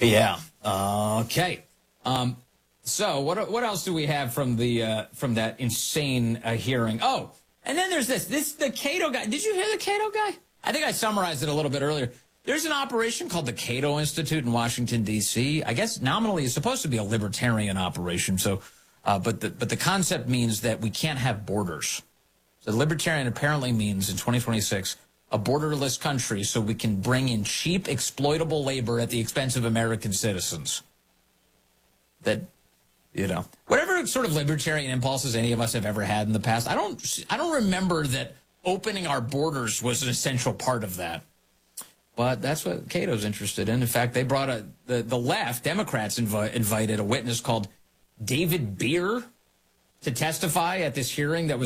Yeah. Okay. So what else do we have from that insane hearing? Oh, and then there's the Cato guy. Did you hear the Cato guy? I think I summarized it a little bit earlier. There's an operation called the Cato Institute in Washington, D.C. I guess nominally it's supposed to be a libertarian operation. So, but the concept means that we can't have borders. So libertarian apparently means in 2026 a borderless country, so we can bring in cheap, exploitable labor at the expense of American citizens. That, whatever sort of libertarian impulses any of us have ever had in the past, I don't remember that opening our borders was an essential part of that. But that's what Cato's interested in. In fact, they brought the left, Democrats invited a witness called David Beer to testify at this hearing that was